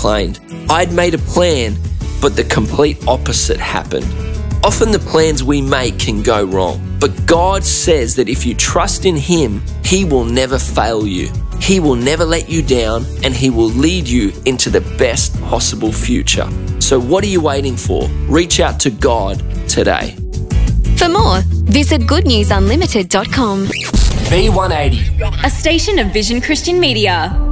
complained. I'd made a plan, but the complete opposite happened. Often the plans we make can go wrong, but God says that if you trust in Him, He will never fail you. He will never let you down, and He will lead you into the best possible future. So what are you waiting for? Reach out to God today. For more, visit goodnewsunlimited.com. B180, a station of Vision Christian Media.